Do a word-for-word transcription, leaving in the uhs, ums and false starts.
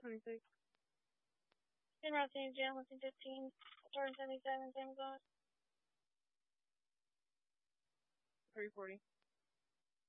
twenty-six. Ten Routine Jail, one fifteen, Jordan seventy-seven, same as always. three forty.